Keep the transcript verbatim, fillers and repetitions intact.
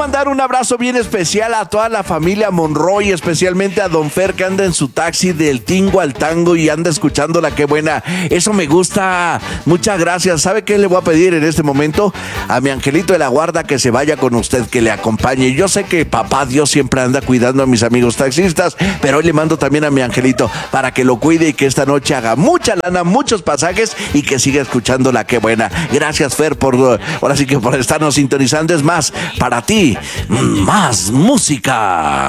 mandar un abrazo bien especial a toda la familia Monroy, especialmente a don Fer, que anda en su taxi del tingo al tango y anda escuchando la Qué Buena. Eso me gusta. Muchas gracias. ¿Sabe qué le voy a pedir en este momento? A mi angelito de la guarda que se vaya con usted, que le acompañe. Yo sé que papá Dios siempre anda cuidando a mis amigos taxistas, pero hoy le mando también a mi angelito para que lo cuide y que esta noche haga mucha lana, muchos pasajes y que siga escuchando la Qué Buena. Gracias, Fer, por ahora sí que por estarnos sintonizando. Es más, para ti, más música.